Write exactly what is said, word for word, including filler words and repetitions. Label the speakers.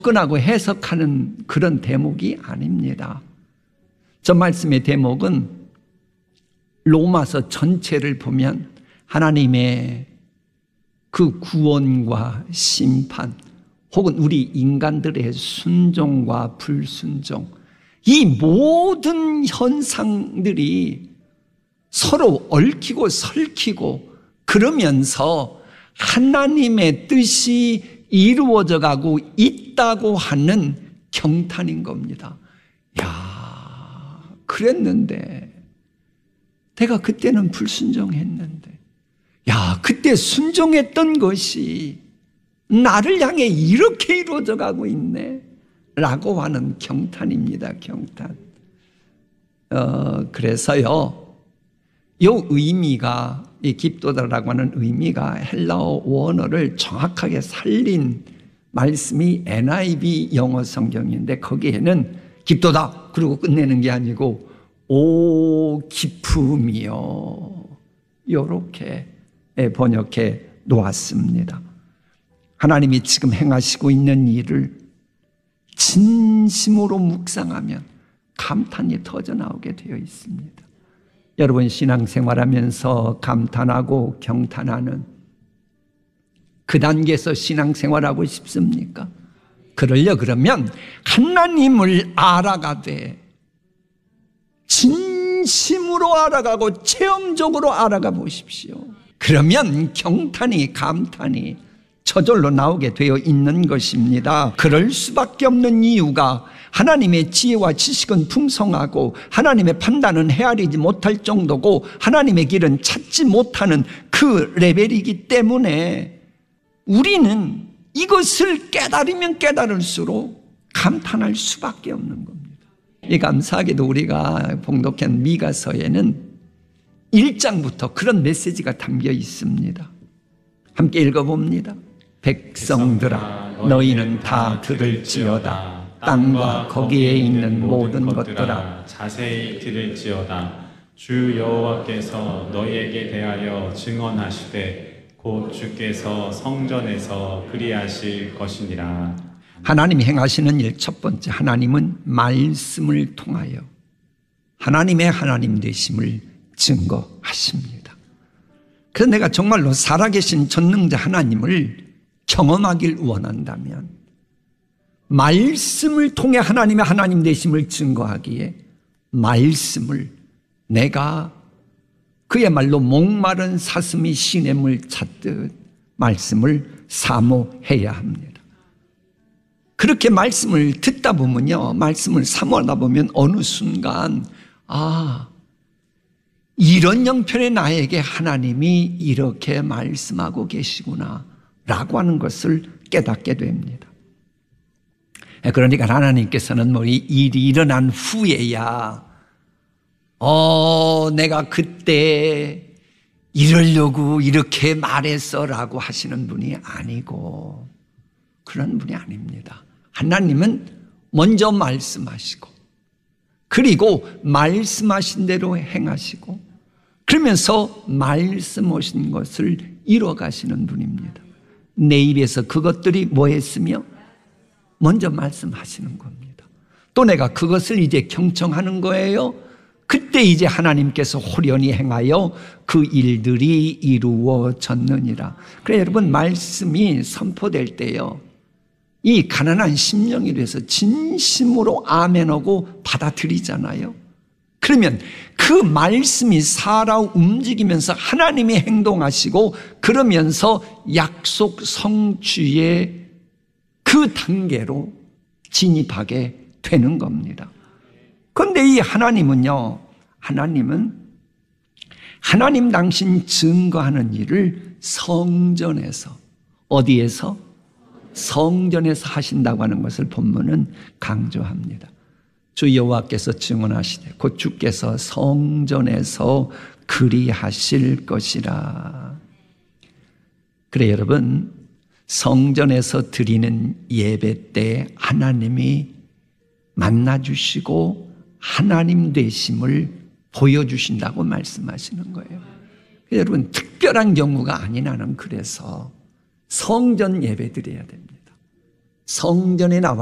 Speaker 1: 접근하고 해석하는 그런 대목이 아닙니다. 저 말씀의 대목은 로마서 전체를 보면 하나님의 그 구원과 심판, 혹은 우리 인간들의 순종과 불순종, 이 모든 현상들이 서로 얽히고 설키고 그러면서 하나님의 뜻이 이루어져 가고 있다고 하는 경탄인 겁니다. 야, 그랬는데 내가 그때는 불순종했는데, 야, 그때 순종했던 것이 나를 향해 이렇게 이루어져 가고 있네 라고 하는 경탄입니다. 경탄. 어, 그래서요, 이 의미가, 이 깁도다라고 하는 의미가 헬라어 원어를 정확하게 살린 말씀이 엔 아이 비 영어 성경인데, 거기에는 깁도다 그리고 끝내는 게 아니고 오 기쁨이요, 이렇게 번역해 놓았습니다. 하나님이 지금 행하시고 있는 일을 진심으로 묵상하면 감탄이 터져나오게 되어 있습니다. 여러분, 신앙생활하면서 감탄하고 경탄하는 그 단계에서 신앙생활하고 싶습니까? 그러려 그러면 하나님을 알아가되, 진심으로 알아가고 체험적으로 알아가 보십시오. 그러면 경탄이, 감탄이 저절로 나오게 되어 있는 것입니다. 그럴 수밖에 없는 이유가 하나님의 지혜와 지식은 풍성하고 하나님의 판단은 헤아리지 못할 정도고 하나님의 길은 찾지 못하는 그 레벨이기 때문에 우리는 이것을 깨달으면 깨달을수록 감탄할 수밖에 없는 겁니다. 이 감사하게도 우리가 봉독한 미가서에는 일 장부터 그런 메시지가 담겨 있습니다. 함께 읽어봅니다. 백성들아, 너희는 다 들을지어다. 땅과 거기에 있는 모든 것들아,
Speaker 2: 자세히 들을지어다. 주 여호와께서 너희에게 대하여 증언하시되 곧 주께서 성전에서 그리하실 것이니라.
Speaker 1: 하나님이 행하시는 일 첫 번째, 하나님은 말씀을 통하여 하나님의 하나님 되심을 증거하십니다. 그래서 내가 정말로 살아계신 전능자 하나님을 경험하길 원한다면 말씀을 통해 하나님의 하나님 되심을 증거하기에 말씀을 내가 그야말로 목마른 사슴이 시냇물 찾듯 말씀을 사모해야 합니다. 그렇게 말씀을 듣다 보면요, 말씀을 사모하다 보면 어느 순간 아, 이런 형편의 나에게 하나님이 이렇게 말씀하고 계시구나 라고 하는 것을 깨닫게 됩니다. 그러니까 하나님께서는 뭐 일이 일어난 후에야 어 내가 그때 이러려고 이렇게 말했어 라고 하시는 분이 아니고, 그런 분이 아닙니다. 하나님은 먼저 말씀하시고 그리고 말씀하신 대로 행하시고 그러면서 말씀하신 것을 이뤄가시는 분입니다. 내 입에서 그것들이 뭐 했으며 먼저 말씀하시는 겁니다. 또 내가 그것을 이제 경청하는 거예요. 그때 이제 하나님께서 호련히 행하여 그 일들이 이루어졌느니라. 그래 여러분, 말씀이 선포될 때요, 이 가난한 심령이 돼서 진심으로 아멘하고 받아들이잖아요. 그러면 그 말씀이 살아 움직이면서 하나님이 행동하시고 그러면서 약속 성취의 그 단계로 진입하게 되는 겁니다. 그런데 이 하나님은요, 하나님은 하나님 당신 증거하는 일을 성전에서, 어디에서? 성전에서 하신다고 하는 것을 본문은 강조합니다. 주 여호와께서 증언하시되 곧 주께서 성전에서 그리하실 것이라. 그래 여러분, 성전에서 드리는 예배 때 하나님이 만나주시고 하나님 되심을 보여주신다고 말씀하시는 거예요. 여러분, 특별한 경우가 아닌 한은 그래서 성전 예배 드려야 됩니다. 성전에 나와